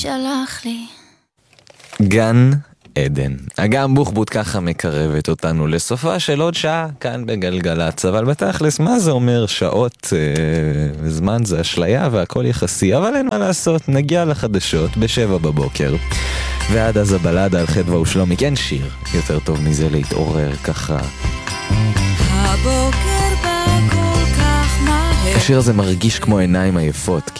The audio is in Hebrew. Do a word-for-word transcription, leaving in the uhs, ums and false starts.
שלח לי. גן עדן. אגם בוחבוט ככה מקרבת אותנו לסופה של עוד שעה כאן בגלגלצ, אבל בתכלס מה זה אומר שעות אה, זמן זה אשליה והכל יחסי, אבל אין מה לעשות, נגיע לחדשות בשבע בבוקר ועד אז הבלדה על חדווה ושלומי. אין שיר יותר טוב מזה להתעורר ככה. הבוקר בא כל כך מהר. השיר הזה מרגיש כמו עיניים עייפות,